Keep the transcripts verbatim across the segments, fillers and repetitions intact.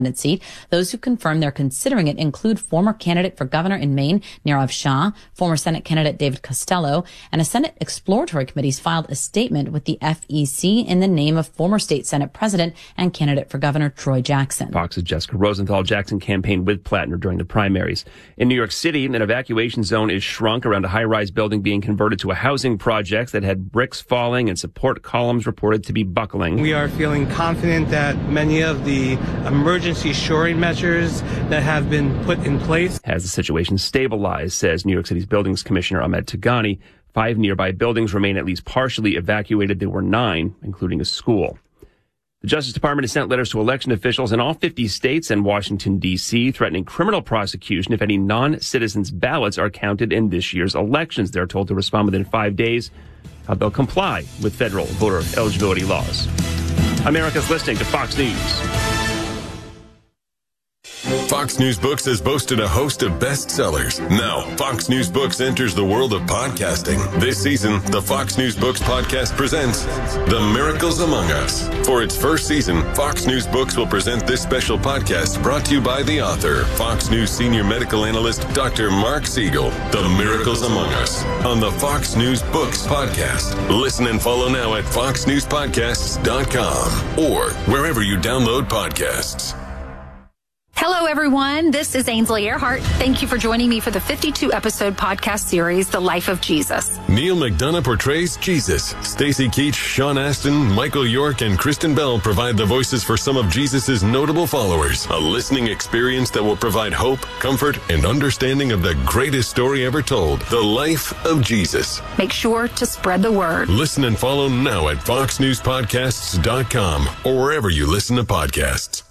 seat. Those who confirmed they're considering it include former candidate for governor in Maine, Nirav Shah, former Senate candidate David Costello, and a Senate exploratory committee's filed a statement with the F E C in the name of former state Senate president and candidate for governor Troy Jackson. Fox's Jessica Rosenthal. Jackson campaigned with Plattner during the primaries. In New York City, an evacuation zone is shrunk around a high-rise building being converted to a housing project that had bricks falling and support columns reported to be buckling. We are feeling confident that many of the emergency shoring measures that have been put in place has the situation stabilized, says New York City's Buildings Commissioner Ahmed Tagani. Five nearby buildings remain at least partially evacuated. There were nine, including a school. The Justice Department has sent letters to election officials in all fifty states and Washington, D C, threatening criminal prosecution if any non-citizens' ballots are counted in this year's elections. They're told to respond within five days how they'll comply with federal voter eligibility laws. America's listening to Fox News. Fox News Books has boasted a host of bestsellers. Now, Fox News Books enters the world of podcasting. This season, the Fox News Books podcast presents The Miracles Among Us. For its first season, Fox News Books will present this special podcast brought to you by the author, Fox News senior medical analyst, Doctor Mark Siegel. The Miracles Among Us on the Fox News Books podcast. Listen and follow now at fox news podcasts dot com or wherever you download podcasts. Hello, everyone. This is Ainsley Earhart. Thank you for joining me for the fifty-two episode podcast series, The Life of Jesus. Neil McDonough portrays Jesus. Stacy Keach, Sean Astin, Michael York, and Kristen Bell provide the voices for some of Jesus' notable followers. A listening experience that will provide hope, comfort, and understanding of the greatest story ever told, The Life of Jesus. Make sure to spread the word. Listen and follow now at fox news podcasts dot com or wherever you listen to podcasts.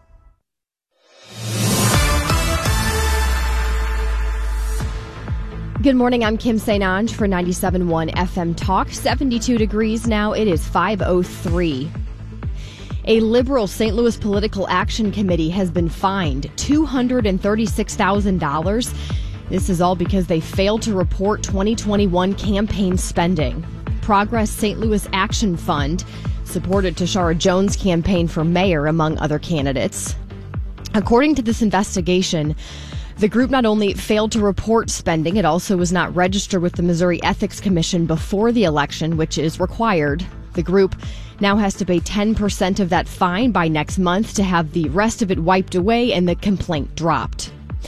Good morning, I'm Kim Sainange for ninety-seven point one F M Talk. seventy-two degrees now, it is five oh three. A liberal Saint Louis Political Action Committee has been fined two hundred thirty-six thousand dollars. This is all because they failed to report twenty twenty-one campaign spending. Progress Saint Louis Action Fund supported Tashara Jones' campaign for mayor, among other candidates. According to this investigation, the group not only failed to report spending, it also was not registered with the Missouri Ethics Commission before the election, which is required. The group now has to pay ten percent of that fine by next month to have the rest of it wiped away and the complaint dropped.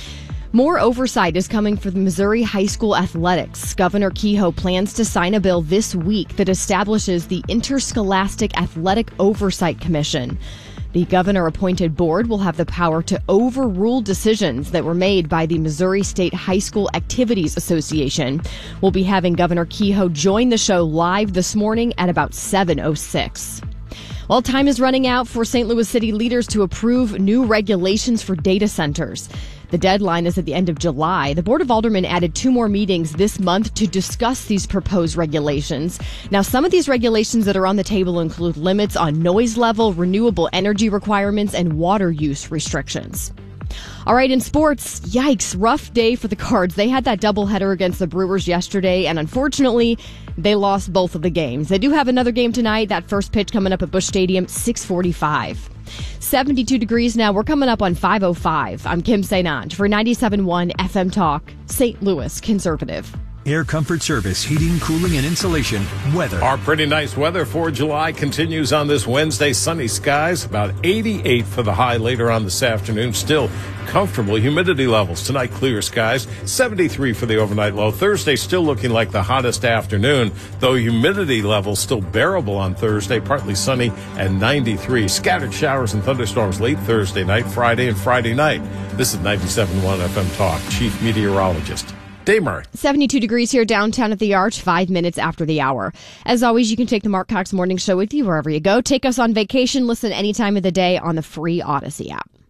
More oversight is coming for the Missouri high school athletics. Governor Kehoe plans to sign a bill this week that establishes the Interscholastic Athletic Oversight Commission. The governor-appointed board will have the power to overrule decisions that were made by the Missouri State High School Activities Association. We'll be having Governor Kehoe join the show live this morning at about seven oh six. Well, time is running out for Saint Louis City leaders to approve new regulations for data centers. The deadline is at the end of July. The Board of Aldermen added two more meetings this month to discuss these proposed regulations. Now, some of these regulations that are on the table include limits on noise level, renewable energy requirements, and water use restrictions. All right, in sports, yikes, rough day for the Cards. They had that doubleheader against the Brewers yesterday, and unfortunately, they lost both of the games. They do have another game tonight, that first pitch coming up at Busch Stadium, six forty-five. seventy-two degrees now. We're coming up on five oh five. I'm Kim Sainange for ninety-seven point one F M Talk, Saint Louis Conservative. Air Comfort Service, heating, cooling, and insulation. Weather. Our pretty nice weather for July continues on this Wednesday. Sunny skies, about eighty-eight for the high later on this afternoon. Still comfortable humidity levels. Tonight, clear skies, seventy-three for the overnight low. Thursday, still looking like the hottest afternoon, though humidity levels still bearable on Thursday. Partly sunny and ninety-three. Scattered showers and thunderstorms late Thursday night, Friday, and Friday night. This is ninety-seven point one F M Talk. Chief Meteorologist Dave Murray. seventy-two degrees here downtown at the Arch, five minutes after the hour. As always, you can take the Mark Cox Morning Show with you wherever you go. Take us on vacation. Listen any time of the day on the free Odyssey app.